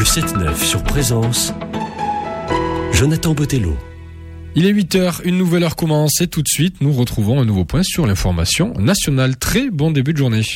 7-9 sur Présence, Jonathan Botello. Il est 8h, une nouvelle heure commence et tout de suite nous retrouvons un nouveau point sur l'information nationale. Très bon début de journée.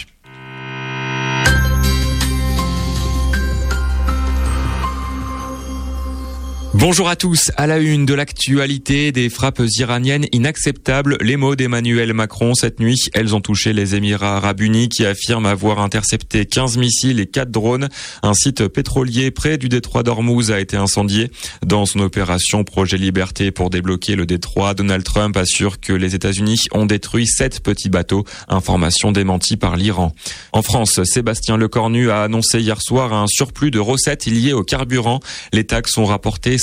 Bonjour à tous. À la une de l'actualité, des frappes iraniennes inacceptables. Les mots d'Emmanuel Macron cette nuit, elles ont touché les Émirats Arabes Unis qui affirment avoir intercepté 15 missiles et 4 drones. Un site pétrolier près du détroit d'Ormuz a été incendié. Dans son opération Projet Liberté pour débloquer le détroit, Donald Trump assure que les États-Unis ont détruit 7 petits bateaux. Information démentie par l'Iran. En France, Sébastien Lecornu a annoncé hier soir un surplus de recettes liées au carburant. Les taxes ont rapporté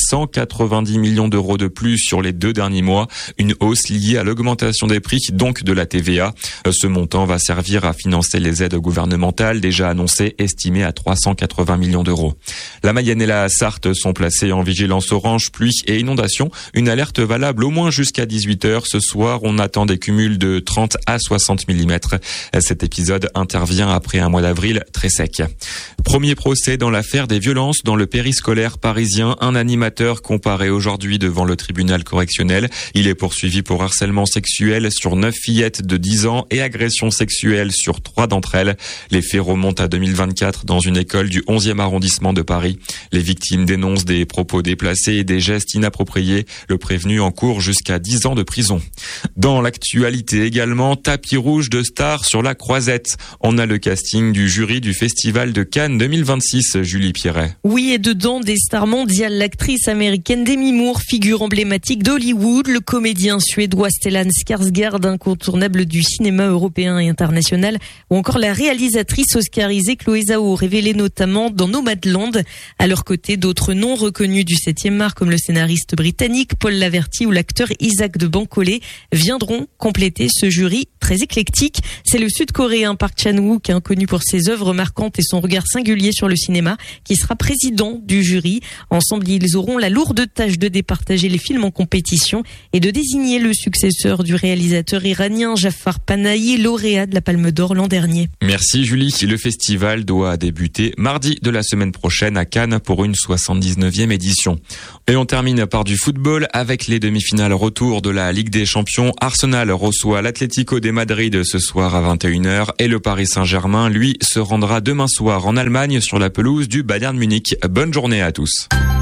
190 millions d'euros de plus sur les 2 derniers mois, une hausse liée à l'augmentation des prix, donc de la TVA. Ce montant va servir à financer les aides gouvernementales déjà annoncées, estimées à 380 millions d'euros. La Mayenne et la Sarthe sont placées en vigilance orange, pluie et inondation. Une alerte valable au moins jusqu'à 18h. Ce soir, on attend des cumuls de 30 à 60 mm. Cet épisode intervient après un mois d'avril très sec. Premier procès dans l'affaire des violences dans le périscolaire parisien. Un animateur comparé aujourd'hui devant le tribunal correctionnel. Il est poursuivi pour harcèlement sexuel sur 9 fillettes de 10 ans et agression sexuelle sur 3 d'entre elles. Les faits remontent à 2024 dans une école du 11e arrondissement de Paris. Les victimes dénoncent des propos déplacés et des gestes inappropriés. Le prévenu encourt jusqu'à 10 ans de prison. Dans l'actualité également, tapis rouge de stars sur la Croisette. On a le casting du jury du Festival de Cannes 2026, Julie Pierret. Oui, et dedans des stars mondiales, l'actrice américaine Demi Moore, figure emblématique d'Hollywood, le comédien suédois Stellan Skarsgård, incontournable du cinéma européen et international, ou encore la réalisatrice oscarisée Chloé Zhao, révélée notamment dans Nomadland. À leur côté, d'autres noms reconnus du 7e art, comme le scénariste britannique Paul Laverty ou l'acteur Isaac de Bancolé, viendront compléter ce jury très éclectique. C'est le Sud-Coréen Park Chan-wook, connu pour ses œuvres marquantes et son regard singulier sur le cinéma, qui sera président du jury. Ensemble, ils auront la lourde tâche de départager les films en compétition et de désigner le successeur du réalisateur iranien Jafar Panahi, lauréat de la Palme d'Or l'an dernier. Merci Julie. Le festival doit débuter mardi de la semaine prochaine à Cannes pour une 79e édition. Et on termine par du football avec les demi-finales retour de la Ligue des Champions. Arsenal reçoit l'Atlético de Madrid ce soir à 21h et le Paris Saint-Germain, lui, se rendra demain soir en Allemagne sur la pelouse du Bayern Munich. Bonne journée à tous.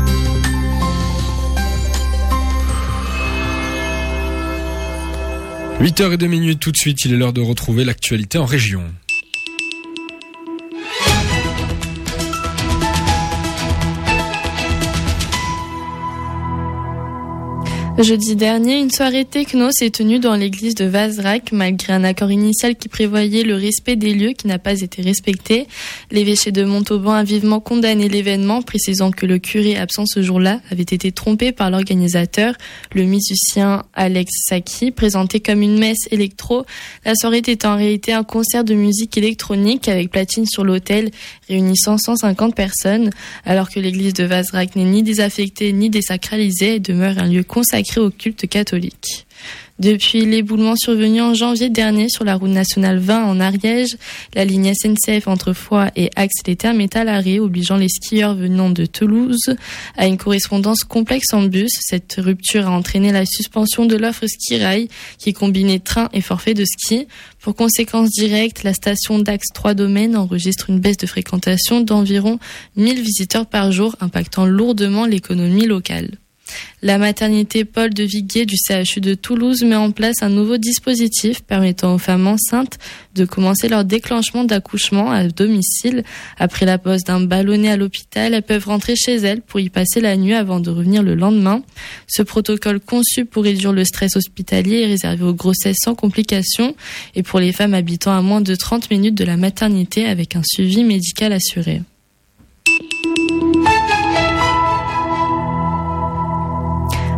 « 8h02 tout de suite, il est l'heure de retrouver l'actualité en région. Jeudi dernier, une soirée techno s'est tenue dans l'église de Vazrac, malgré un accord initial qui prévoyait le respect des lieux qui n'a pas été respecté. L'évêché de Montauban a vivement condamné l'événement, précisant que le curé absent ce jour-là avait été trompé par l'organisateur, le musicien Alex Saki, présenté comme une messe électro. La soirée était en réalité un concert de musique électronique avec platine sur l'autel, réunissant 150 personnes, alors que l'église de Vazrac n'est ni désaffectée ni désacralisée et demeure un lieu consacré au culte catholique. Depuis l'éboulement survenu en janvier dernier sur la route nationale 20 en Ariège, la ligne SNCF entre Foix et Axe-les-Thermes est à l'arrêt, obligeant les skieurs venant de Toulouse à une correspondance complexe en bus. Cette rupture a entraîné la suspension de l'offre Ski-Rail qui combinait train et forfait de ski. Pour conséquence directe, la station d'Axe 3 Domaines enregistre une baisse de fréquentation d'environ 1000 visiteurs par jour, impactant lourdement l'économie locale. La maternité Paul de Viguier du CHU de Toulouse met en place un nouveau dispositif permettant aux femmes enceintes de commencer leur déclenchement d'accouchement à domicile. Après la pose d'un ballonnet à l'hôpital, elles peuvent rentrer chez elles pour y passer la nuit avant de revenir le lendemain. Ce protocole conçu pour réduire le stress hospitalier est réservé aux grossesses sans complications et pour les femmes habitant à moins de 30 minutes de la maternité avec un suivi médical assuré.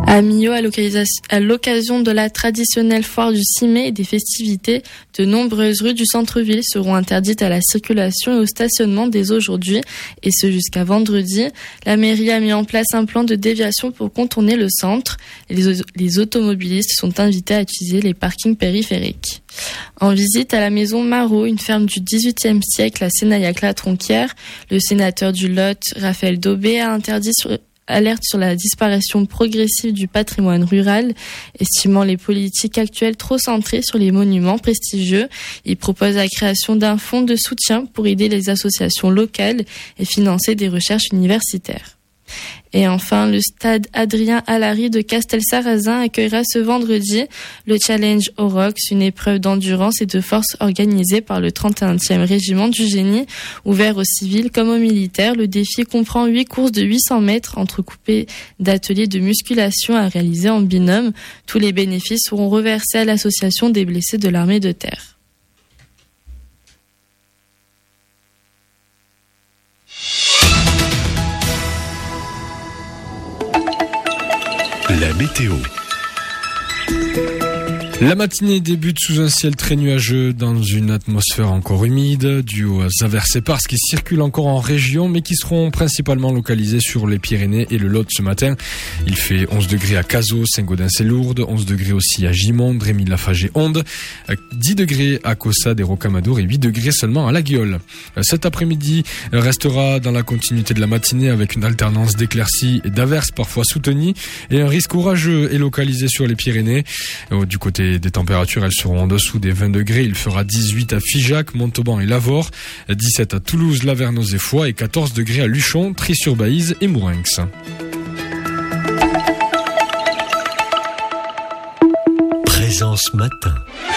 À Millau, à l'occasion de la traditionnelle foire du 6 mai et des festivités, de nombreuses rues du centre-ville seront interdites à la circulation et au stationnement dès aujourd'hui, et ce jusqu'à vendredi. La mairie a mis en place un plan de déviation pour contourner le centre. Les automobilistes sont invités à utiliser les parkings périphériques. En visite à la maison Marot, une ferme du XVIIIe siècle à Sénaillac-la-Tronquière, le sénateur du Lot, Raphaël Daubé, a alerte sur la disparition progressive du patrimoine rural, estimant les politiques actuelles trop centrées sur les monuments prestigieux. Il propose la création d'un fonds de soutien pour aider les associations locales et financer des recherches universitaires. Et enfin, le stade Adrien Allary de Castelsarrasin accueillera ce vendredi le Challenge Aurochs, une épreuve d'endurance et de force organisée par le 31e régiment du génie, ouvert aux civils comme aux militaires. Le défi comprend 8 courses de 800 mètres entrecoupées d'ateliers de musculation à réaliser en binôme. Tous les bénéfices seront reversés à l'association des blessés de l'armée de terre. La météo. La matinée débute sous un ciel très nuageux dans une atmosphère encore humide, due aux averses éparses qui circulent encore en région, mais qui seront principalement localisées sur les Pyrénées et le Lot ce matin. Il fait 11 degrés à Cazaux, Saint-Gaudens-et-Lourdes, 11 degrés aussi à Gimont, Rémy-Lafage et Onde, 10 degrés à Caussade et Rocamadour et 8 degrés seulement à La Guiole. Cet après-midi restera dans la continuité de la matinée avec une alternance d'éclaircies et d'averses parfois soutenues et un risque orageux est localisé sur les Pyrénées. Du côté des températures, elles seront en dessous des 20 degrés. Il fera 18 à Figeac, Montauban et Lavore, 17 à Toulouse, Lavernos et Foix et 14 degrés à Luchon, Trie-sur-Baïse et Mourinx. Présence matin.